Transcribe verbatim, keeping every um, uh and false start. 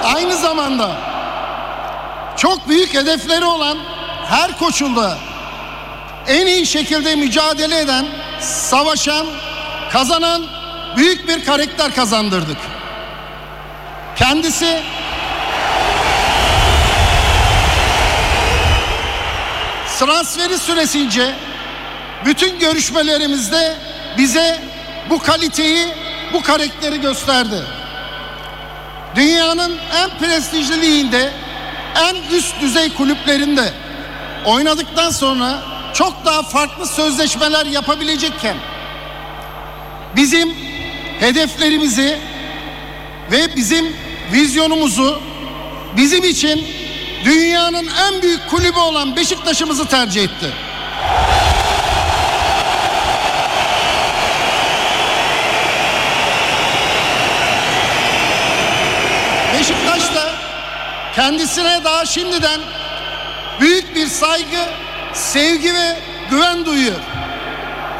aynı zamanda çok büyük hedefleri olan, her koşulda en iyi şekilde mücadele eden, savaşan, kazanan büyük bir karakter kazandırdık. Kendisi transferi süresince bütün görüşmelerimizde bize bu kaliteyi, bu karakteri gösterdi. Dünyanın en prestijli liginde, en üst düzey kulüplerinde oynadıktan sonra çok daha farklı sözleşmeler yapabilecekken bizim hedeflerimizi ve bizim vizyonumuzu, bizim için dünyanın en büyük kulübü olan Beşiktaş'ımızı tercih etti. Beşiktaş da kendisine daha şimdiden büyük bir saygı, sevgi ve güven duyuyor.